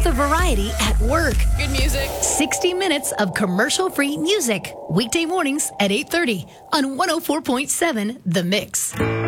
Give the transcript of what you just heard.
the variety at work. Good music. 60 minutes of commercial-free music. Weekday mornings at 8:30 on 104.7 The Mix.